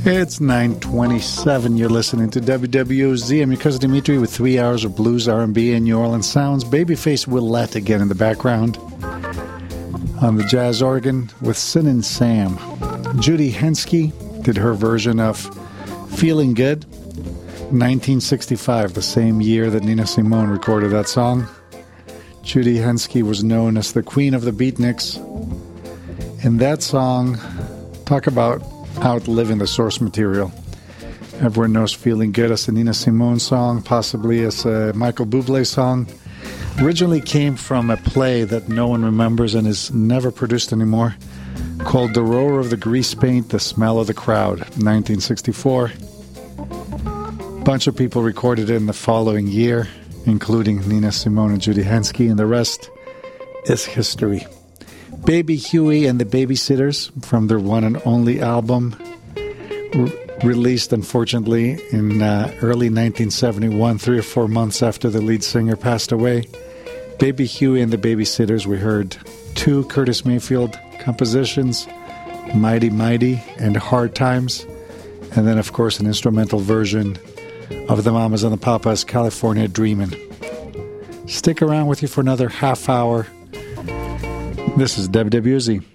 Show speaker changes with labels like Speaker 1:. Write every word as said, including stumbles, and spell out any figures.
Speaker 1: It's nine twenty-seven. You're listening to W W Z. I'm your cousin Dimitri with three hours of blues, R and B, and New Orleans sounds. Babyface Willette again in the background. On the jazz organ with Sin and Sam. Judy Henske did her version of Feeling Good. nineteen sixty-five, the same year that Nina Simone recorded that song. Judy Henske was known as the Queen of the Beatniks. In that song, talk about outliving the source material. Everyone knows Feeling Good as a Nina Simone song, possibly as a Michael Bublé song. Originally came from a play that no one remembers and is never produced anymore, called The Roar of the Grease Paint, The Smell of the Crowd, nineteen sixty-four. A bunch of people recorded it in the following year, including Nina Simone and Judy Henske, and the rest is history. Baby Huey and the Babysitters from their one and only album, re- released unfortunately in uh, early nineteen seventy-one, three or four months after the lead singer passed away. Baby Huey and the Babysitters, we heard two Curtis Mayfield compositions, Mighty Mighty and Hard Times, and then of course an instrumental version of the Mamas and the Papas, California Dreamin'. Stick around with you for another half hour. This is W W Z.